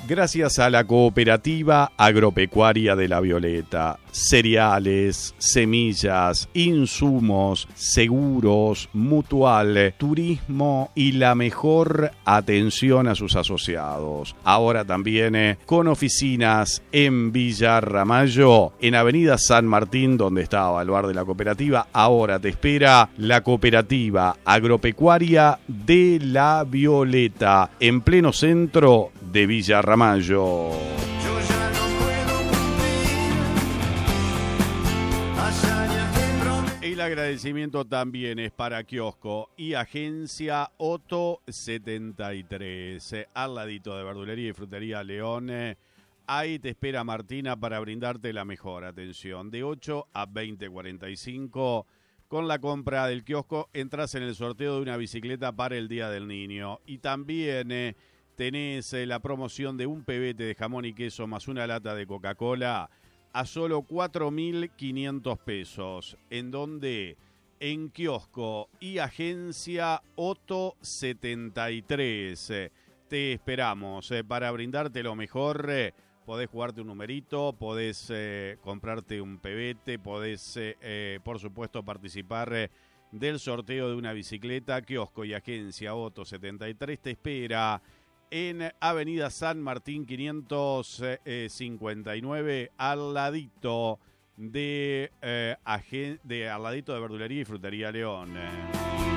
Gracias a la Cooperativa Agropecuaria de La Violeta, cereales, semillas, insumos, seguros, mutual, turismo y la mejor atención a sus asociados. Ahora también con oficinas en Villa Ramallo, en Avenida San Martín, donde estaba el bar de la cooperativa. Ahora te espera la Cooperativa Agropecuaria de La Violeta, en pleno centro de Villa Ramallo. El agradecimiento también es para Kiosco y Agencia Otto 73, al ladito de Verdulería y Frutería León. Ahí te espera Martina para brindarte la mejor atención. De 8 a 20:45, con la compra del kiosco entras en el sorteo de una bicicleta para el Día del Niño. Y también tenés la promoción de un pebete de jamón y queso más una lata de Coca-Cola a solo 4.500 pesos. ¿En donde? En Kiosco y Agencia Otto 73. Te esperamos para brindarte lo mejor. Podés jugarte un numerito, podés comprarte un pebete, podés, por supuesto, participar del sorteo de una bicicleta. Kiosco y Agencia Otto 73 te espera en Avenida San Martín 559, al ladito de Verdulería y Frutería León.